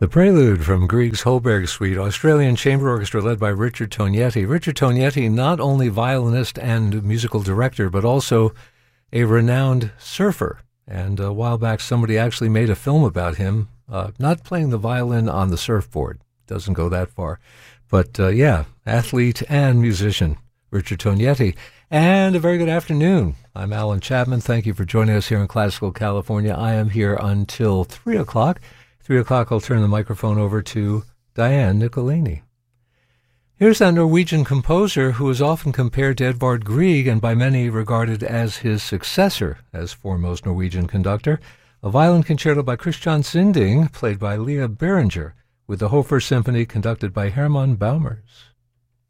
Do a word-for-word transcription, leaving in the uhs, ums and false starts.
The Prelude from Grieg's Holberg Suite, Australian Chamber Orchestra led by Richard Tognetti. Richard Tognetti, not only violinist and musical director, but also a renowned surfer. And a while back, somebody actually made a film about him, uh, not playing the violin on the surfboard. Doesn't go that far. But, uh, yeah, athlete and musician, Richard Tognetti. And a very good afternoon. I'm Alan Chapman. Thank you for joining us here in Classical California. I am here until three o'clock. Three o'clock, I'll turn the microphone over to Diane Nicolini. Here's that Norwegian composer who is often compared to Edvard Grieg and by many regarded as his successor as foremost Norwegian conductor, a violin concerto by Christian Sinding, played by Leah Beringer, with the Hofer Symphony conducted by Hermann Baumers.